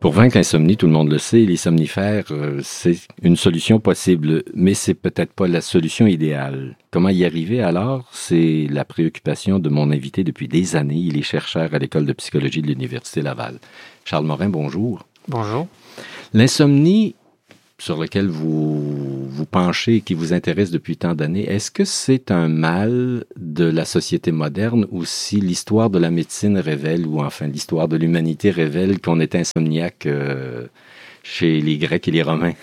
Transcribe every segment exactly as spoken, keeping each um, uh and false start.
Pour vaincre l'insomnie, tout le monde le sait, les somnifères, euh, c'est une solution possible, mais c'est peut-être pas la solution idéale. Comment y arriver alors? C'est la préoccupation de mon invité depuis des années. Il est chercheur à l'École de psychologie de l'Université Laval. Charles Morin, bonjour. Bonjour. L'insomnie sur laquelle vous vous penchez et qui vous intéresse depuis tant d'années, est-ce que c'est un mal de la société moderne ou si l'histoire de la médecine révèle, ou enfin l'histoire de l'humanité révèle qu'on est insomniaque euh, chez les Grecs et les Romains?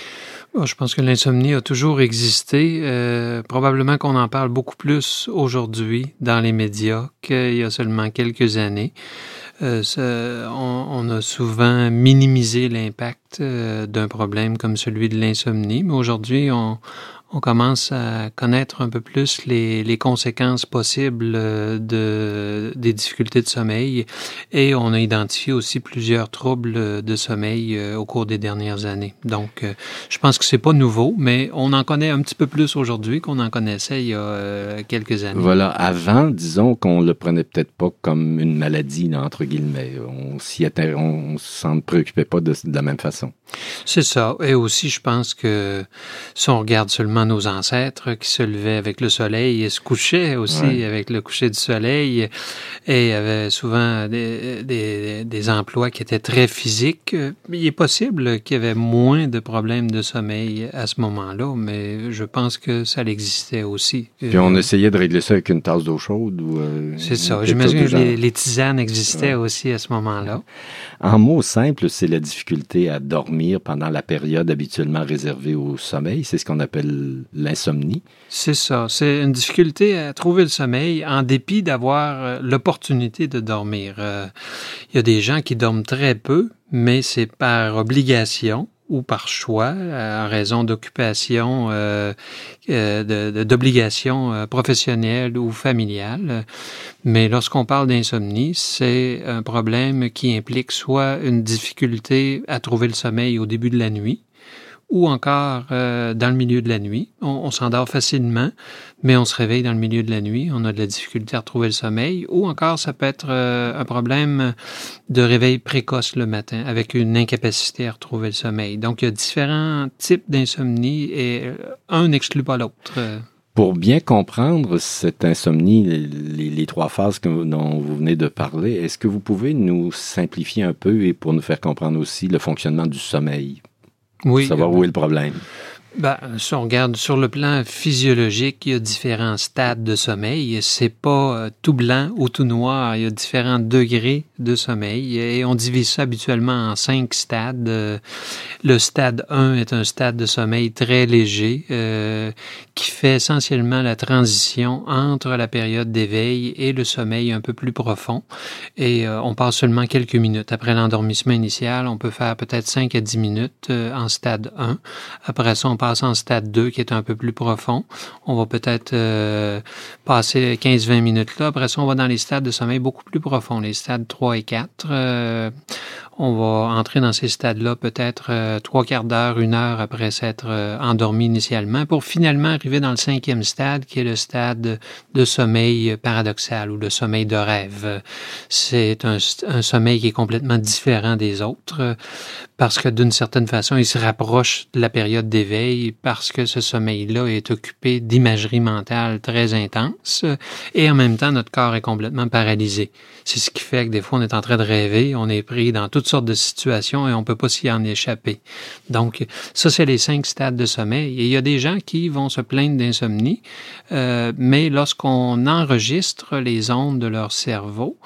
Je pense que l'insomnie a toujours existé. Euh, probablement qu'on en parle beaucoup plus aujourd'hui dans les médias qu'il y a seulement quelques années. Euh, ça, on, on a souvent minimisé l'impact euh, d'un problème comme celui de l'insomnie, mais aujourd'hui, on, on commence à connaître un peu plus les, les conséquences possibles de, des difficultés de sommeil et on a identifié aussi plusieurs troubles de sommeil au cours des dernières années. Donc, je pense que c'est pas nouveau, mais on en connaît un petit peu plus aujourd'hui qu'on en connaissait il y a quelques années. Voilà, avant, disons qu'on le prenait peut-être pas comme une maladie, là, entre guillemets. On s'y atteint, on s'en préoccupait pas de, de la même façon. C'est ça. Et aussi, je pense que si on regarde seulement nos ancêtres qui se levaient avec le soleil et se couchaient aussi ouais. avec le coucher du soleil et avaient souvent des, des, des emplois qui étaient très physiques, il est possible qu'il y avait moins de problèmes de sommeil à ce moment-là, mais je pense que ça existait aussi. Puis on essayait de régler ça avec une tasse d'eau chaude ou... Euh, c'est ça. J'imagine que les, les tisanes existaient ouais. aussi à ce moment-là. En mots simples, c'est la difficulté à dormir pendant la période habituellement réservée au sommeil. C'est ce qu'on appelle l'insomnie. C'est ça. C'est une difficulté à trouver le sommeil en dépit d'avoir l'opportunité de dormir. Euh, il y a des gens qui dorment très peu, mais c'est par obligation ou par choix, en raison d'occupations, euh, euh, d'obligations euh, professionnelles ou familiales. Mais lorsqu'on parle d'insomnie, c'est un problème qui implique soit une difficulté à trouver le sommeil au début de la nuit, ou encore euh, dans le milieu de la nuit. On, on s'endort facilement, mais on se réveille dans le milieu de la nuit. On a de la difficulté à retrouver le sommeil. Ou encore, ça peut être euh, un problème de réveil précoce le matin, avec une incapacité à retrouver le sommeil. Donc, il y a différents types d'insomnie et un n'exclut pas l'autre. Pour bien comprendre cette insomnie, les, les trois phases que, dont vous venez de parler, est-ce que vous pouvez nous simplifier un peu et pour nous faire comprendre aussi le fonctionnement du sommeil? Oui. Pour savoir où est le problème. Ben, si on regarde sur le plan physiologique, il y a différents stades de sommeil. C'est pas euh, tout blanc ou tout noir. Il y a différents degrés de sommeil et on divise ça habituellement en cinq stades. Euh, le stade un est un stade de sommeil très léger euh, qui fait essentiellement la transition entre la période d'éveil et le sommeil un peu plus profond. Et euh, on passe seulement quelques minutes. Après l'endormissement initial, on peut faire peut-être cinq à dix minutes euh, en stade un. Après ça, on passe en stade deux qui est un peu plus profond. On va peut-être euh, passer quinze à vingt minutes là. Après ça, on va dans les stades de sommeil beaucoup plus profonds, les stades trois et quatre. Euh, on va entrer dans ces stades-là peut-être euh, trois quarts d'heure, une heure après s'être euh, endormi initialement pour finalement arriver dans le cinquième stade qui est le stade de sommeil paradoxal ou le sommeil de rêve. C'est un, un sommeil qui est complètement différent des autres parce que d'une certaine façon, il se rapproche de la période d'éveil parce que ce sommeil-là est occupé d'imagerie mentale très intense et en même temps, notre corps est complètement paralysé. C'est ce qui fait que des fois, on est en train de rêver, on est pris dans toutes sortes de situations et on peut pas s'y en échapper. Donc, ça, c'est les cinq stades de sommeil. Et il y a des gens qui vont se plaindre d'insomnie, euh, mais lorsqu'on enregistre les ondes de leur cerveau,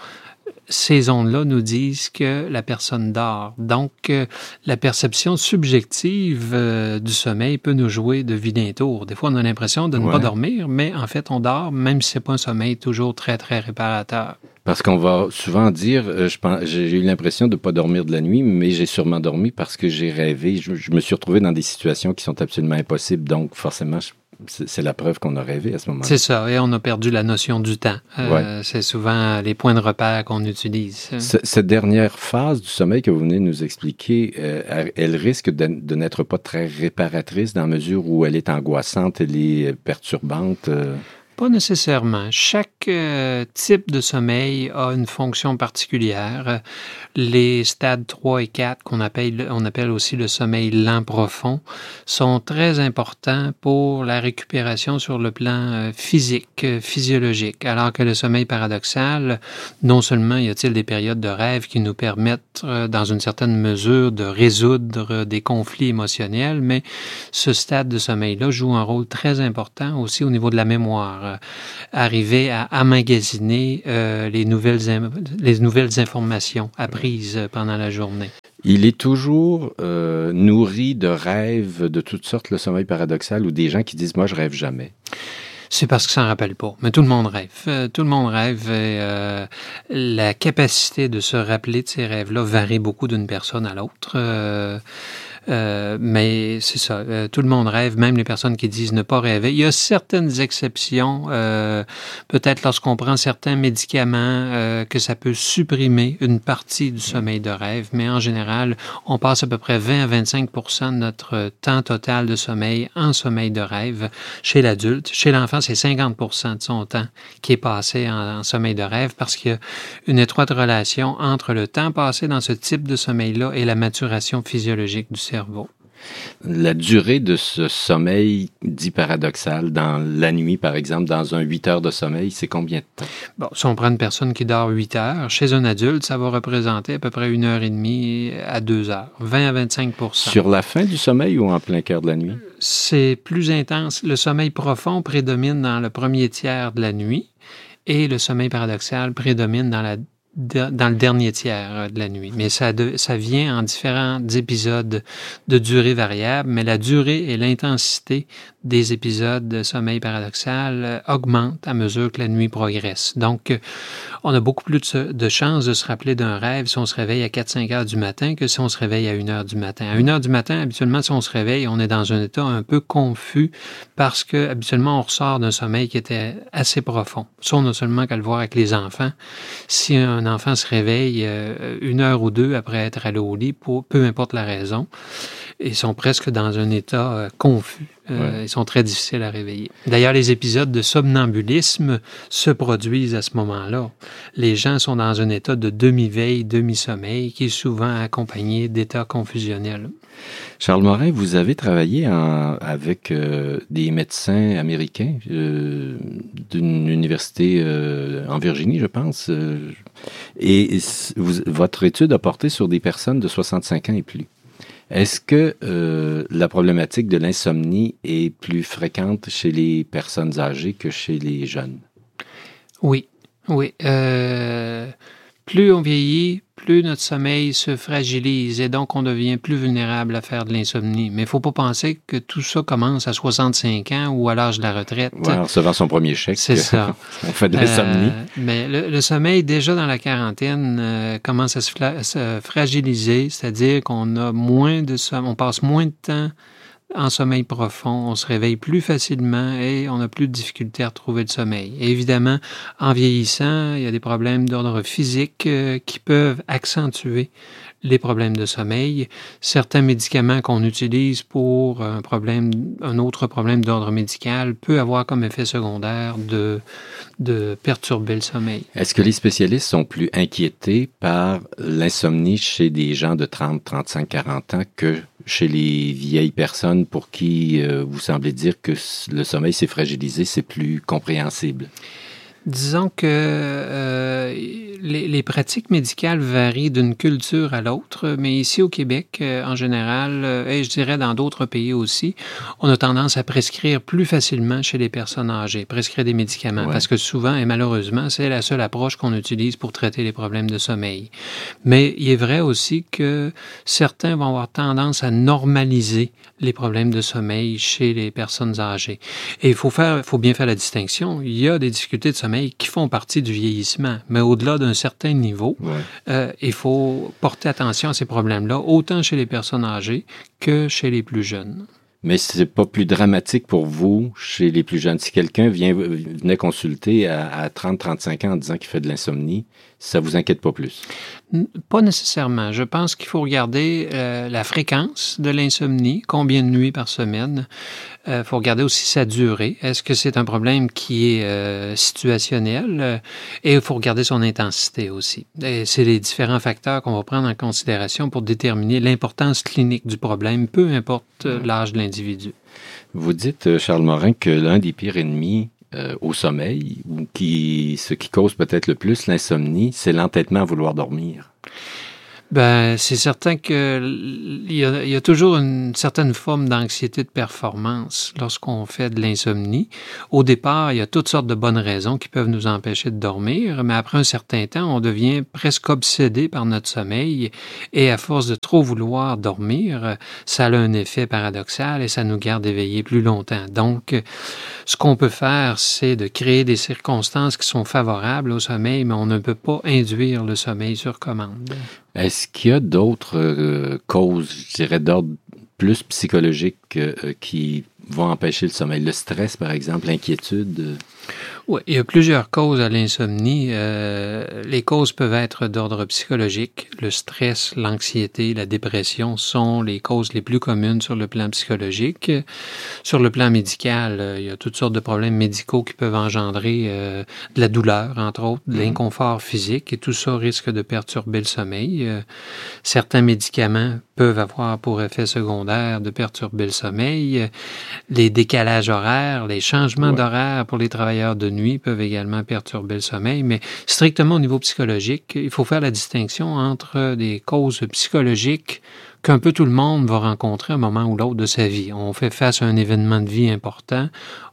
ces ondes-là nous disent que la personne dort. Donc, euh, la perception subjective euh, du sommeil peut nous jouer de vilains tours. Des fois, on a l'impression de ne ouais. pas dormir, mais en fait, on dort, même si c'est pas un sommeil toujours très, très réparateur. Parce qu'on va souvent dire, euh, je pense, j'ai eu l'impression de ne pas dormir de la nuit, mais j'ai sûrement dormi parce que j'ai rêvé. Je, je me suis retrouvé dans des situations qui sont absolument impossibles. Donc, forcément, je C'est, c'est la preuve qu'on a rêvé à ce moment-là. C'est ça, et on a perdu la notion du temps. Euh, ouais. C'est souvent les points de repère qu'on utilise. Ce, cette dernière phase du sommeil que vous venez de nous expliquer, euh, elle risque de, de n'être pas très réparatrice dans la mesure où elle est angoissante, elle est perturbante. Euh... Pas nécessairement. Chaque euh, type de sommeil a une fonction particulière. Les stades trois et quatre, qu'on appelle, on appelle aussi le sommeil lent profond, sont très importants pour la récupération sur le plan euh, physique, euh, physiologique. Alors que le sommeil paradoxal, non seulement y a-t-il des périodes de rêve qui nous permettent, euh, dans une certaine mesure, de résoudre des conflits émotionnels, mais ce stade de sommeil-là joue un rôle très important aussi au niveau de la mémoire. Euh, arriver à emmagasiner euh, les, nouvelles, les nouvelles informations apprises pendant la journée. Il est toujours euh, nourri de rêves de toutes sortes, le sommeil paradoxal, ou des gens qui disent « moi, je rêve jamais ». C'est parce que ça n'en rappelle pas. Mais tout le monde rêve. Euh, tout le monde rêve. Et, euh, la capacité de se rappeler de ces rêves-là varie beaucoup d'une personne à l'autre. Euh, Euh, mais c'est ça, euh, tout le monde rêve, même les personnes qui disent ne pas rêver. Il y a certaines exceptions, euh, peut-être lorsqu'on prend certains médicaments, euh, que ça peut supprimer une partie du sommeil de rêve, mais en général, on passe à peu près vingt à vingt-cinq pour cent de notre temps total de sommeil en sommeil de rêve chez l'adulte. Chez l'enfant, c'est cinquante pour cent de son temps qui est passé en, en sommeil de rêve parce qu'il y a une étroite relation entre le temps passé dans ce type de sommeil-là et la maturation physiologique du cerveau. La durée de ce sommeil dit paradoxal, dans la nuit, par exemple, dans un huit heures de sommeil, c'est combien de temps? Bon, si on prend une personne qui dort huit heures, chez un adulte, ça va représenter à peu près une heure et demie à deux heures, vingt à vingt-cinq pour cent. Sur la fin du sommeil ou en plein cœur de la nuit? C'est plus intense. Le sommeil profond prédomine dans le premier tiers de la nuit et le sommeil paradoxal prédomine dans la dans le dernier tiers de la nuit. Mais ça, de, ça vient en différents épisodes de durée variable, mais la durée et l'intensité des épisodes de sommeil paradoxal augmentent à mesure que la nuit progresse. Donc, on a beaucoup plus de, de chances de se rappeler d'un rêve si on se réveille à quatre à cinq heures du matin que si on se réveille à une heure du matin. À une heure du matin, habituellement, si on se réveille, on est dans un état un peu confus parce que habituellement, on ressort d'un sommeil qui était assez profond. Ça, on a seulement qu'à le voir avec les enfants. Si un enfant se réveille euh, une heure ou deux après être allé au lit, pour, peu importe la raison, ils sont presque dans un état euh, confus. Euh, ouais. Ils sont très difficiles à réveiller. D'ailleurs, les épisodes de somnambulisme se produisent à ce moment-là. Les gens sont dans un état de demi-veille, demi-sommeil, qui est souvent accompagné d'états confusionnels. Charles Morin, vous avez travaillé en, avec euh, des médecins américains euh, d'une université euh, en Virginie, je pense. Euh, et vous, votre étude a porté sur des personnes de soixante-cinq ans et plus. Est-ce que euh, la problématique de l'insomnie est plus fréquente chez les personnes âgées que chez les jeunes? Oui, oui. Euh, plus on vieillit, plus notre sommeil se fragilise et donc on devient plus vulnérable à faire de l'insomnie. Mais il ne faut pas penser que tout ça commence à soixante-cinq ans ou à l'âge de la retraite. Ouais, en recevant son premier chèque, c'est ça. On fait de l'insomnie. Euh, mais le, le sommeil, déjà dans la quarantaine, euh, commence à se, fla- se fragiliser, c'est-à-dire qu'on a moins de som- on passe moins de temps en sommeil profond, on se réveille plus facilement et on a plus de difficultés à retrouver le sommeil. Et évidemment, en vieillissant, il y a des problèmes d'ordre physique euh, qui peuvent accentuer les problèmes de sommeil. Certains médicaments qu'on utilise pour un problème, un autre problème d'ordre médical peut avoir comme effet secondaire de, de perturber le sommeil. Est-ce que les spécialistes sont plus inquiétés par l'insomnie chez des gens de trente, trente-cinq, quarante ans que chez les vieilles personnes pour qui euh, vous semblez dire que le sommeil s'est fragilisé, c'est plus compréhensible? Disons que euh, les, les pratiques médicales varient d'une culture à l'autre, mais ici au Québec, euh, en général, euh, et je dirais dans d'autres pays aussi, on a tendance à prescrire plus facilement chez les personnes âgées, prescrire des médicaments, ouais. Parce que souvent, et malheureusement, c'est la seule approche qu'on utilise pour traiter les problèmes de sommeil. Mais il est vrai aussi que certains vont avoir tendance à normaliser les problèmes de sommeil chez les personnes âgées. Et il faut faire, faut bien faire la distinction. Il y a des difficultés de sommeil qui font partie du vieillissement, mais au-delà d'un certain niveau, ouais. euh, il faut porter attention à ces problèmes-là, autant chez les personnes âgées que chez les plus jeunes. Mais c'est pas plus dramatique pour vous chez les plus jeunes. Si quelqu'un vient, venait consulter à, à trente à trente-cinq ans en disant qu'il fait de l'insomnie, ça vous inquiète pas plus? Pas nécessairement. Je pense qu'il faut regarder euh, la fréquence de l'insomnie, combien de nuits par semaine. Il euh, faut regarder aussi sa durée. Est-ce que c'est un problème qui est euh, situationnel? Et il faut regarder son intensité aussi. Et c'est les différents facteurs qu'on va prendre en considération pour déterminer l'importance clinique du problème, peu importe l'âge de l'individu. Vous dites, Charles Morin, que l'un des pires ennemis euh, au sommeil, ou qui, ce qui cause peut-être le plus l'insomnie, c'est l'entêtement à vouloir dormir. Ben, c'est certain que il y a, il y a toujours une certaine forme d'anxiété de performance lorsqu'on fait de l'insomnie. Au départ, il y a toutes sortes de bonnes raisons qui peuvent nous empêcher de dormir, mais après un certain temps, on devient presque obsédé par notre sommeil et à force de trop vouloir dormir, ça a un effet paradoxal et ça nous garde éveillés plus longtemps. Donc, ce qu'on peut faire, c'est de créer des circonstances qui sont favorables au sommeil, mais on ne peut pas induire le sommeil sur commande. Est-ce qu'il y a d'autres euh, causes, je dirais, d'ordre plus psychologique euh, qui vont empêcher le sommeil? Le stress, par exemple, l'inquiétude? Euh... Oui, il y a plusieurs causes à l'insomnie. Euh, les causes peuvent être d'ordre psychologique. Le stress, l'anxiété, la dépression sont les causes les plus communes sur le plan psychologique. Sur le plan médical, euh, il y a toutes sortes de problèmes médicaux qui peuvent engendrer euh, de la douleur, entre autres, de l'inconfort physique, et tout ça risque de perturber le sommeil. Euh, certains médicaments peuvent avoir pour effet secondaire de perturber le sommeil. Les décalages horaires, les changements ouais. d'horaire pour les travailleurs de nuit peuvent également perturber le sommeil, mais strictement au niveau psychologique, il faut faire la distinction entre des causes psychologiques qu'un peu tout le monde va rencontrer à un moment ou l'autre de sa vie. On fait face à un événement de vie important,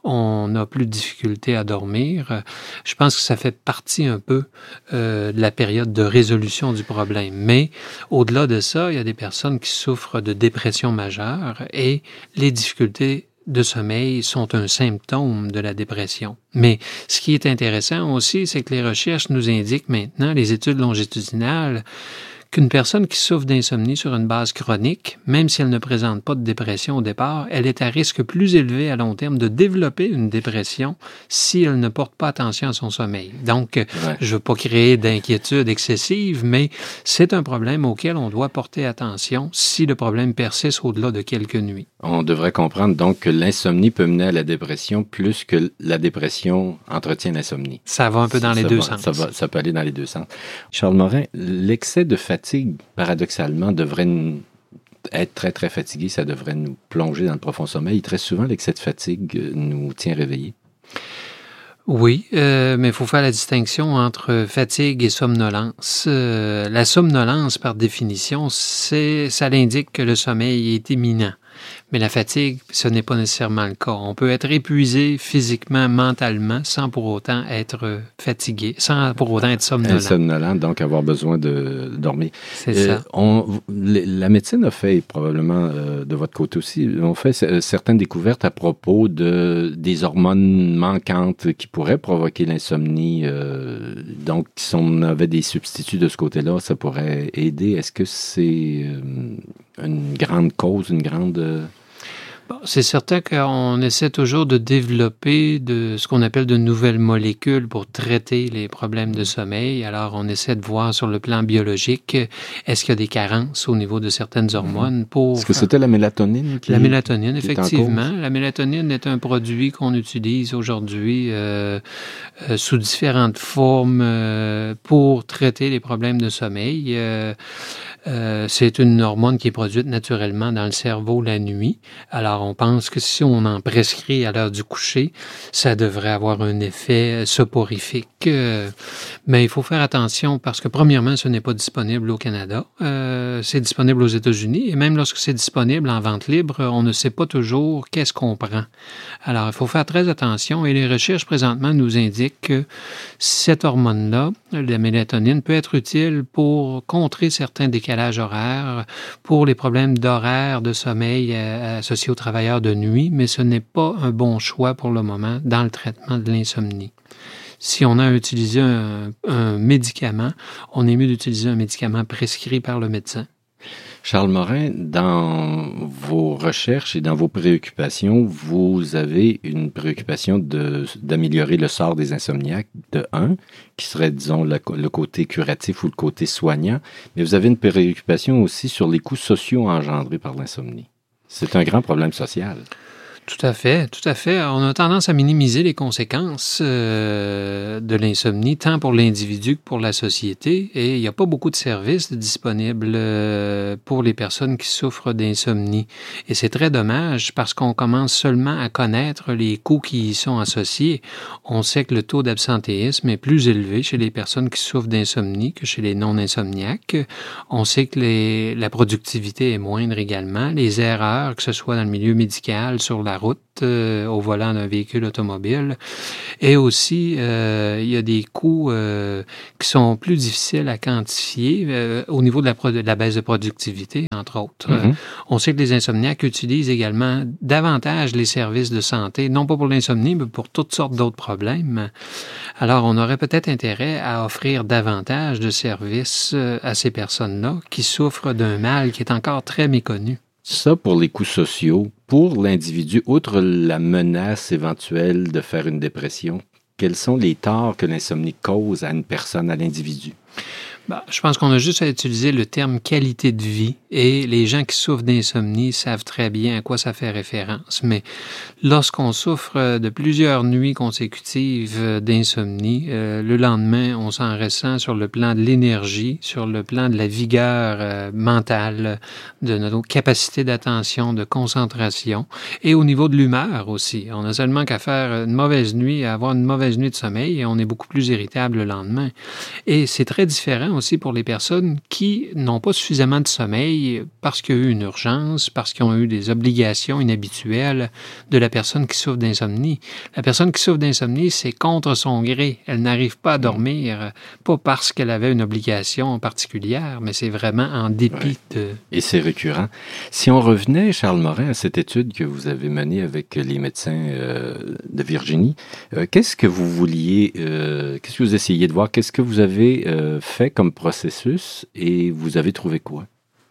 on n'a plus de difficulté à dormir. Je pense que ça fait partie un peu euh, de la période de résolution du problème. Mais au-delà de ça, il y a des personnes qui souffrent de dépression majeure et les difficultés de sommeil sont un symptôme de la dépression. Mais ce qui est intéressant aussi, c'est que les recherches nous indiquent maintenant, les études longitudinales, qu'une personne qui souffre d'insomnie sur une base chronique, même si elle ne présente pas de dépression au départ, elle est à risque plus élevé à long terme de développer une dépression si elle ne porte pas attention à son sommeil. Donc, ouais. je ne veux pas créer d'inquiétude excessive, mais c'est un problème auquel on doit porter attention si le problème persiste au-delà de quelques nuits. On devrait comprendre donc que l'insomnie peut mener à la dépression plus que la dépression entretient l'insomnie. Ça va un peu dans ça, les ça deux va, sens. Ça, va, ça peut aller dans les deux sens. Charles Morin, l'excès de fatigue, paradoxalement, devrait nous être très, très fatigué. Ça devrait nous plonger dans le profond sommeil. Très souvent, l'excès de fatigue nous tient réveillés. Oui, euh, mais il faut faire la distinction entre fatigue et somnolence. Euh, la somnolence, par définition, c'est, ça indique que le sommeil est imminent. Mais la fatigue, ce n'est pas nécessairement le cas. On peut être épuisé physiquement, mentalement, sans pour autant être fatigué, sans pour autant être somnolent. Somnolent, donc avoir besoin de dormir. C'est euh, ça. On, la médecine a fait, probablement euh, de votre côté aussi, on fait certaines découvertes à propos de, des hormones manquantes qui pourraient provoquer l'insomnie. Euh, donc, si on avait des substituts de ce côté-là, ça pourrait aider. Est-ce que c'est euh, une grande cause, une grande... Euh, Bon, c'est certain qu'on essaie toujours de développer de ce qu'on appelle de nouvelles molécules pour traiter les problèmes de sommeil. Alors, on essaie de voir sur le plan biologique, est-ce qu'il y a des carences au niveau de certaines hormones pour... Est-ce que c'était la mélatonine? Qui, la mélatonine, qui effectivement. La mélatonine est un produit qu'on utilise aujourd'hui euh, euh, sous différentes formes euh, pour traiter les problèmes de sommeil. Euh, euh, c'est une hormone qui est produite naturellement dans le cerveau la nuit. Alors, on pense que si on en prescrit à l'heure du coucher, ça devrait avoir un effet soporifique. Euh, mais il faut faire attention parce que, premièrement, ce n'est pas disponible au Canada. Euh, c'est disponible aux États-Unis. Et même lorsque c'est disponible en vente libre, on ne sait pas toujours qu'est-ce qu'on prend. Alors, il faut faire très attention. Et les recherches présentement nous indiquent que cette hormone-là, la mélatonine, peut être utile pour contrer certains décalages horaires, pour les problèmes d'horaire, de sommeil euh, associés aux travailleurs de nuit, mais ce n'est pas un bon choix pour le moment dans le traitement de l'insomnie. Si on a à utiliser un, un médicament, on est mieux d'utiliser un médicament prescrit par le médecin. Charles Morin, dans vos recherches et dans vos préoccupations, vous avez une préoccupation de, d'améliorer le sort des insomniaques, de un, qui serait, disons, le, le côté curatif ou le côté soignant, mais vous avez une préoccupation aussi sur les coûts sociaux engendrés par l'insomnie. C'est un grand problème social. Tout à fait, tout à fait. On a tendance à minimiser les conséquences euh, de l'insomnie, tant pour l'individu que pour la société. Et il n'y a pas beaucoup de services disponibles euh, pour les personnes qui souffrent d'insomnie. Et c'est très dommage parce qu'on commence seulement à connaître les coûts qui y sont associés. On sait que le taux d'absentéisme est plus élevé chez les personnes qui souffrent d'insomnie que chez les non-insomniaques. On sait que les, la productivité est moindre également. Les erreurs, que ce soit dans le milieu médical, sur la route, euh, au volant d'un véhicule automobile. Et aussi, euh, il y a des coûts euh, qui sont plus difficiles à quantifier euh, au niveau de la, pro- de la baisse de productivité, entre autres. Mm-hmm. Euh, on sait que les insomniaques utilisent également davantage les services de santé, non pas pour l'insomnie, mais pour toutes sortes d'autres problèmes. Alors, on aurait peut-être intérêt à offrir davantage de services euh, à ces personnes-là qui souffrent d'un mal qui est encore très méconnu. Ça, pour les coûts sociaux, pour l'individu, outre la menace éventuelle de faire une dépression, quels sont les torts que l'insomnie cause à une personne, à l'individu? Ben, je pense qu'on a juste à utiliser le terme qualité de vie et les gens qui souffrent d'insomnie savent très bien à quoi ça fait référence. Mais lorsqu'on souffre de plusieurs nuits consécutives d'insomnie, euh, le lendemain, on s'en ressent sur le plan de l'énergie, sur le plan de la vigueur euh, mentale, de notre capacité d'attention, de concentration et au niveau de l'humeur aussi. On a seulement qu'à faire une mauvaise nuit, à avoir une mauvaise nuit de sommeil et on est beaucoup plus irritable le lendemain. Et c'est très différent aussi pour les personnes qui n'ont pas suffisamment de sommeil parce qu'il y a eu une urgence, parce qu'ils ont eu des obligations inhabituelles de la personne qui souffre d'insomnie. La personne qui souffre d'insomnie, c'est contre son gré. Elle n'arrive pas à dormir, pas parce qu'elle avait une obligation particulière, mais c'est vraiment en dépit ouais. de... Et c'est récurrent. Si on revenait, Charles Morin, à cette étude que vous avez menée avec les médecins euh, de Virginie, euh, qu'est-ce que vous vouliez, euh, qu'est-ce que vous essayez de voir, qu'est-ce que vous avez euh, fait comme processus et vous avez trouvé quoi?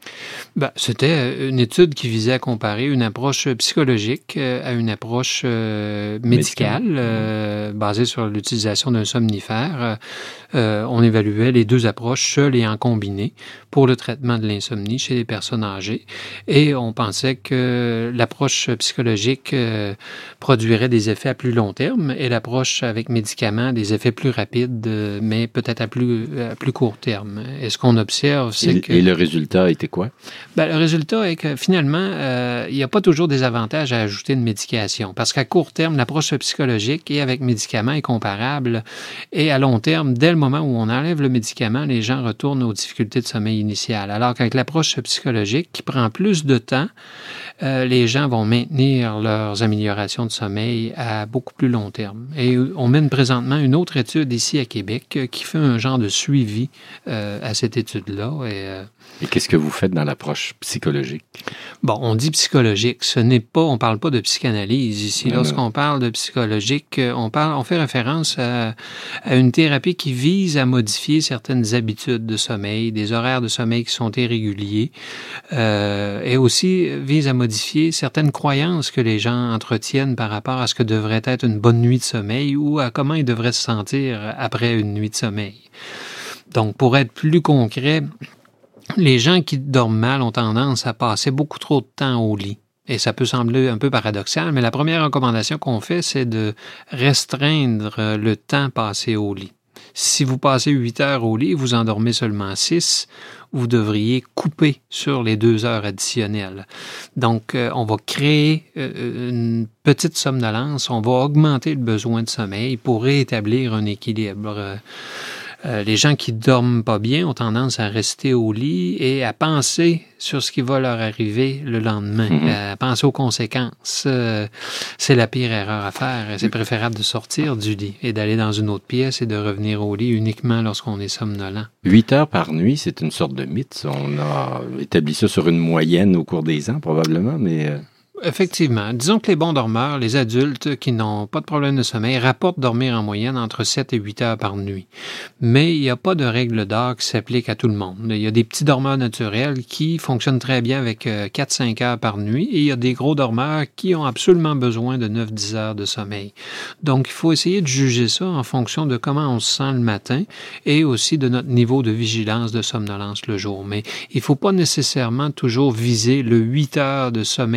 Ben, c'était une étude qui visait à comparer une approche psychologique à une approche euh, médicale euh, basée sur l'utilisation d'un somnifère. Euh, on évaluait les deux approches seules et en combiné pour le traitement de l'insomnie chez les personnes âgées. Et on pensait que l'approche psychologique euh, produirait des effets à plus long terme et l'approche avec médicaments des effets plus rapides, mais peut-être à plus, à plus court terme. Et ce qu'on observe, c'est et, que... Et le résultat était quoi? Ben, le résultat est que finalement, euh, il n'y a pas toujours des avantages à ajouter une médication parce qu'à court terme, l'approche psychologique et avec médicaments est comparable et à long terme, dès le moment où on enlève le médicament, les gens retournent aux difficultés de sommeil initiales. Alors qu'avec l'approche psychologique qui prend plus de temps, euh, les gens vont maintenir leurs améliorations de sommeil à beaucoup plus long terme. Et on mène présentement une autre étude ici à Québec qui fait un genre de suivi euh, à cette étude-là. Et, euh, Et qu'est-ce que vous faites dans l'approche psychologique? Bon, on dit psychologique, ce n'est pas, on parle pas de psychanalyse ici. Non, Lorsqu'on non. parle de psychologique, on parle, on fait référence à, à une thérapie qui vise à modifier certaines habitudes de sommeil, des horaires de sommeil qui sont irréguliers, euh, et aussi vise à modifier certaines croyances que les gens entretiennent par rapport à ce que devrait être une bonne nuit de sommeil ou à comment ils devraient se sentir après une nuit de sommeil. Donc, pour être plus concret, les gens qui dorment mal ont tendance à passer beaucoup trop de temps au lit. Et ça peut sembler un peu paradoxal, mais la première recommandation qu'on fait, c'est de restreindre le temps passé au lit. Si vous passez huit heures au lit et vous en dormez seulement six, vous devriez couper sur les deux heures additionnelles. Donc, euh, on va créer euh, une petite somnolence, on va augmenter le besoin de sommeil pour rétablir un équilibre. Euh, Euh, les gens qui dorment pas bien ont tendance à rester au lit et à penser sur ce qui va leur arriver le lendemain, mm-hmm. à penser aux conséquences. Euh, c'est la pire erreur à faire. C'est préférable de sortir du lit et d'aller dans une autre pièce et de revenir au lit uniquement lorsqu'on est somnolent. Huit heures par nuit, c'est une sorte de mythe. On a établi ça sur une moyenne au cours des ans, probablement, mais... Euh... Effectivement. Disons que les bons dormeurs, les adultes qui n'ont pas de problème de sommeil, rapportent dormir en moyenne entre sept et huit heures par nuit. Mais il n'y a pas de règle d'or qui s'applique à tout le monde. Il y a des petits dormeurs naturels qui fonctionnent très bien avec quatre à cinq heures par nuit et il y a des gros dormeurs qui ont absolument besoin de neuf à dix heures de sommeil. Donc, il faut essayer de juger ça en fonction de comment on se sent le matin et aussi de notre niveau de vigilance, de somnolence le jour. Mais il ne faut pas nécessairement toujours viser le huit heures de sommeil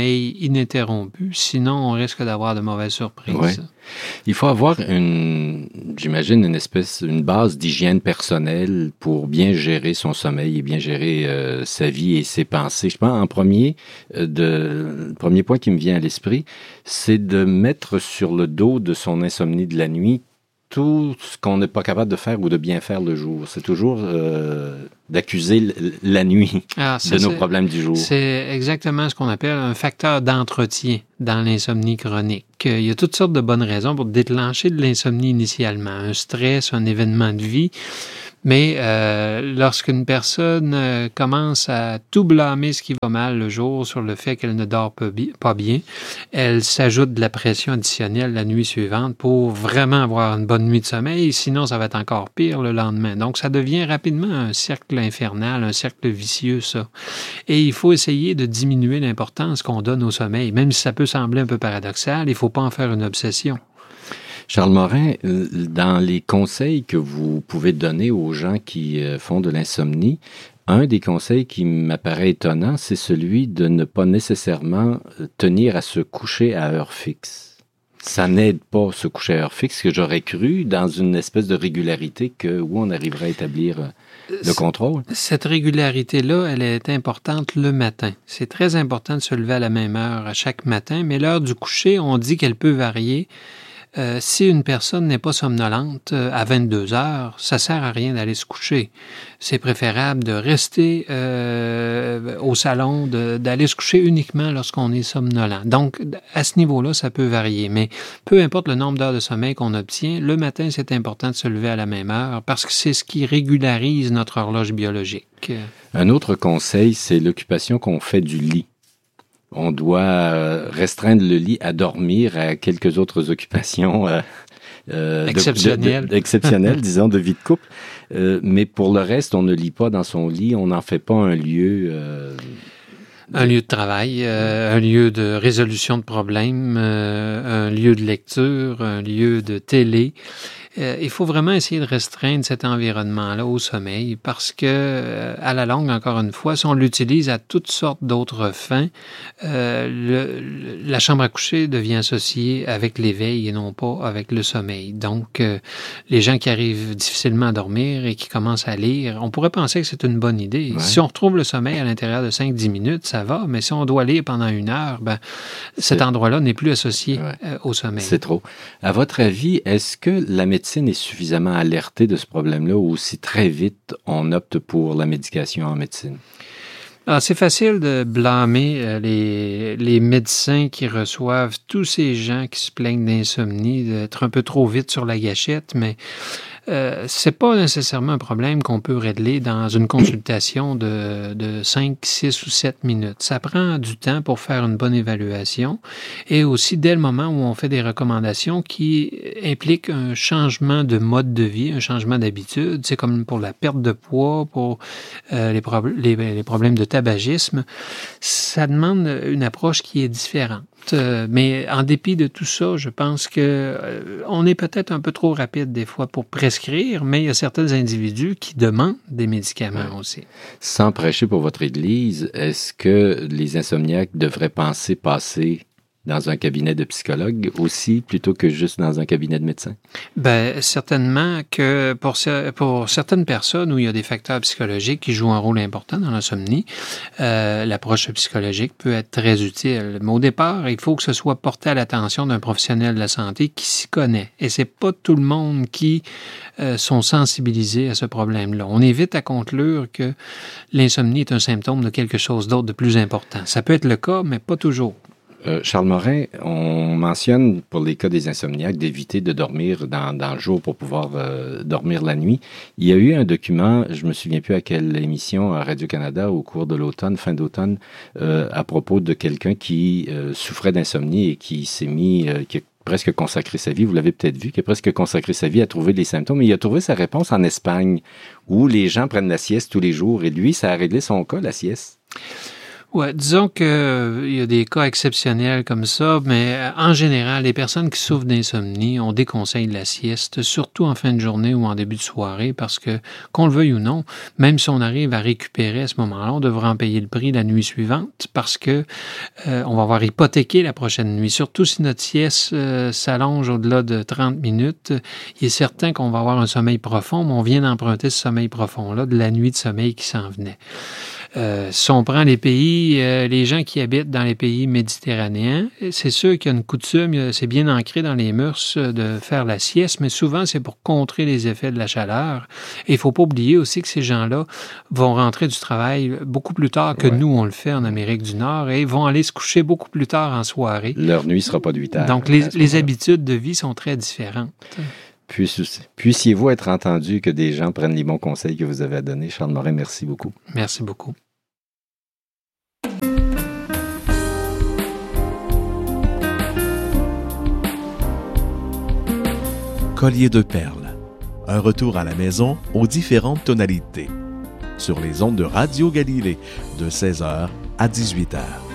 ininterrompue. Sinon, on risque d'avoir de mauvaises surprises. Ouais. Il faut avoir une, j'imagine, une espèce, une base d'hygiène personnelle pour bien gérer son sommeil et bien gérer euh, sa vie et ses pensées. Je pense, en premier, euh, de, le premier point qui me vient à l'esprit, c'est de mettre sur le dos de son insomnie de la nuit tout ce qu'on n'est pas capable de faire ou de bien faire le jour. C'est toujours euh, d'accuser l- la nuit Ah, ça, de nos c'est- problèmes du jour. C'est exactement ce qu'on appelle un facteur d'entretien dans l'insomnie chronique. Il y a toutes sortes de bonnes raisons pour déclencher de l'insomnie initialement. Un stress, un événement de vie. Mais euh, lorsqu'une personne euh, commence à tout blâmer ce qui va mal le jour sur le fait qu'elle ne dort pas, bi- pas bien, elle s'ajoute de la pression additionnelle la nuit suivante pour vraiment avoir une bonne nuit de sommeil, sinon ça va être encore pire le lendemain. Donc ça devient rapidement un cercle infernal, un cercle vicieux, ça. Et il faut essayer de diminuer l'importance qu'on donne au sommeil. Même si ça peut sembler un peu paradoxal, il ne faut pas en faire une obsession. Charles Morin, dans les conseils que vous pouvez donner aux gens qui font de l'insomnie, un des conseils qui m'apparaît étonnant, c'est celui de ne pas nécessairement tenir à se coucher à heure fixe. Ça n'aide pas se coucher à heure fixe, que j'aurais cru dans une espèce de régularité que, où on arriverait à établir le contrôle. Cette régularité-là, elle est importante le matin. C'est très important de se lever à la même heure à chaque matin, mais l'heure du coucher, on dit qu'elle peut varier. Euh, si une personne n'est pas somnolente euh, à vingt-deux heures, ça sert à rien d'aller se coucher. C'est préférable de rester euh, au salon, de, d'aller se coucher uniquement lorsqu'on est somnolent. Donc, à ce niveau-là, ça peut varier. Mais peu importe le nombre d'heures de sommeil qu'on obtient, le matin, c'est important de se lever à la même heure parce que c'est ce qui régularise notre horloge biologique. Un autre conseil, c'est l'occupation qu'on fait du lit. On doit restreindre le lit à dormir, à quelques autres occupations euh, euh, exceptionnelles, de, de, de, exceptionnelles disons, de vie de couple. Euh, mais pour le reste, on ne lit pas dans son lit, on n'en fait pas un lieu... Euh, Un lieu de travail, euh, un lieu de résolution de problèmes, euh, un lieu de lecture, un lieu de télé. Euh, il faut vraiment essayer de restreindre cet environnement-là au sommeil parce que, euh, à la longue, encore une fois, si on l'utilise à toutes sortes d'autres fins, euh, le, le, la chambre à coucher devient associée avec l'éveil et non pas avec le sommeil. Donc, euh, les gens qui arrivent difficilement à dormir et qui commencent à lire, on pourrait penser que c'est une bonne idée. Ouais. Si on retrouve le sommeil à l'intérieur de cinq à dix minutes, ça va, mais si on doit lire pendant une heure, ben, cet endroit-là n'est plus associé ouais. euh, au sommeil. C'est trop. À votre avis, est-ce que la médecine est suffisamment alertée de ce problème-là ou si très vite on opte pour la médication en médecine? Alors, c'est facile de blâmer euh, les, les médecins qui reçoivent tous ces gens qui se plaignent d'insomnie, d'être un peu trop vite sur la gâchette, mais euh, c'est pas nécessairement un problème qu'on peut régler dans une consultation de, de cinq, six ou sept minutes. Ça prend du temps pour faire une bonne évaluation et aussi dès le moment où on fait des recommandations qui impliquent un changement de mode de vie, un changement d'habitude. C'est comme pour la perte de poids, pour euh, les, prob- les, les problèmes de tabagisme. Ça demande une approche qui est différente. Euh, mais en dépit de tout ça, je pense que euh, on est peut-être un peu trop rapide des fois pour prescrire, mais il y a certains individus qui demandent des médicaments ouais. aussi. Sans prêcher pour votre Église, est-ce que les insomniaques devraient penser passer dans un cabinet de psychologue aussi, plutôt que juste dans un cabinet de médecin? Ben certainement que pour, pour certaines personnes où il y a des facteurs psychologiques qui jouent un rôle important dans l'insomnie, euh, l'approche psychologique peut être très utile. Mais au départ, il faut que ce soit porté à l'attention d'un professionnel de la santé qui s'y connaît. Et c'est pas tout le monde qui euh, sont sensibilisés à ce problème-là. On est vite à conclure que l'insomnie est un symptôme de quelque chose d'autre de plus important. Ça peut être le cas, mais pas toujours. Euh, Charles Morin, on mentionne pour les cas des insomniaques d'éviter de dormir dans, dans le jour pour pouvoir euh, dormir la nuit. Il y a eu un document, je me souviens plus à quelle émission à Radio-Canada au cours de l'automne, fin d'automne, euh, à propos de quelqu'un qui euh, souffrait d'insomnie et qui s'est mis, euh, qui a presque consacré sa vie, vous l'avez peut-être vu, qui a presque consacré sa vie à trouver les symptômes. Et il a trouvé sa réponse en Espagne, où les gens prennent la sieste tous les jours. Et lui, ça a réglé son cas, la sieste. Ouais, disons qu'il euh, y a des cas exceptionnels comme ça, mais euh, en général, les personnes qui souffrent d'insomnie, on déconseille la sieste, surtout en fin de journée ou en début de soirée, parce que, qu'on le veuille ou non, même si on arrive à récupérer à ce moment-là, on devra en payer le prix la nuit suivante, parce que euh, on va avoir hypothéqué la prochaine nuit. Surtout si notre sieste euh, s'allonge au-delà de trente minutes, il est certain qu'on va avoir un sommeil profond, mais on vient d'emprunter ce sommeil profond-là de la nuit de sommeil qui s'en venait. Euh, si on prend les pays, euh, les gens qui habitent dans les pays méditerranéens, c'est sûr qu'il y a une coutume, c'est bien ancré dans les mœurs de faire la sieste, mais souvent c'est pour contrer les effets de la chaleur. Et il ne faut pas oublier aussi que ces gens-là vont rentrer du travail beaucoup plus tard que ouais. nous, on le fait en Amérique du Nord, et vont aller se coucher beaucoup plus tard en soirée. Leur nuit ne sera pas de huit heures. Donc les, les habitudes de vie sont très différentes. Puissiez-vous être entendu que des gens prennent les bons conseils que vous avez à donner. Charles Morin, merci beaucoup. Merci beaucoup. Collier de perles. Un retour à la maison aux différentes tonalités. Sur les ondes de Radio Galilée, de seize heures à dix-huit heures.